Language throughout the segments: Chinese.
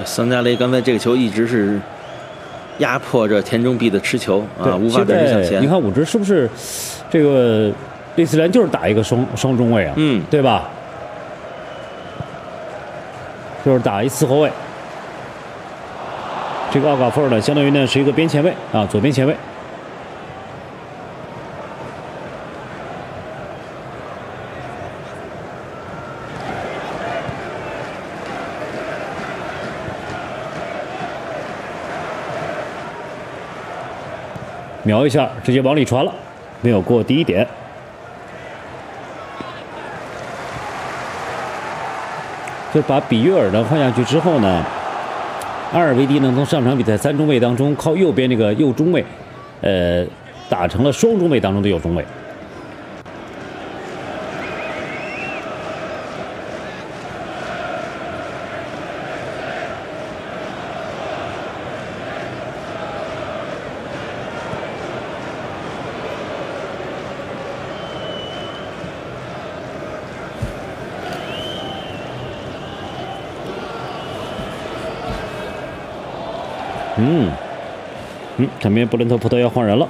桑加雷刚才这个球一直是压迫着田中碧的持球啊，无法转身向前。 你看武职是不是这个利兹联就是打一个双中卫啊？对吧？就是打一4后卫。这个奥卡福尔呢，相当于呢是一个边前卫啊，左边前卫。瞄一下，直接往里传了，没有过第一点。就把比约尔呢换下去之后呢，阿尔维迪呢从上场比赛3中卫当中靠右边这个右中卫，打成了双中卫当中的右中卫。这边布伦特福德要换人了。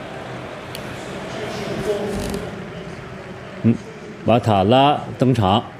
瓦塔拉登场。